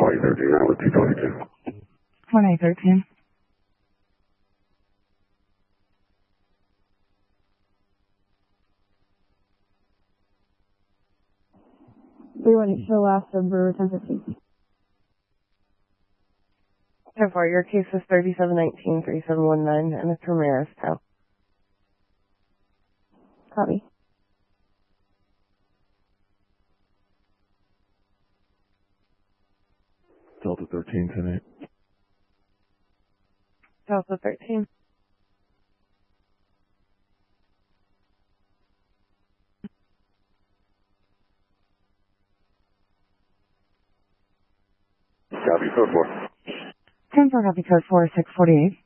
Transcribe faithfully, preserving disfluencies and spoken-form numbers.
four eight thirteen, I was two twenty-two. one eight thirteen. three one eight for the last of Brewer ten fifteen. ten four, your case is thirty-seven nineteen, thirty-seven nineteen, and it's Ramirez Tau. Copy. Delta thirteen, ten eight. Delta thirteen. Copy, code four. ten four, copy code four six forty-eight.